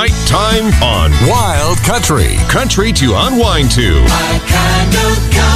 Nighttime on Wild Country. Country to unwind to. My kind of country.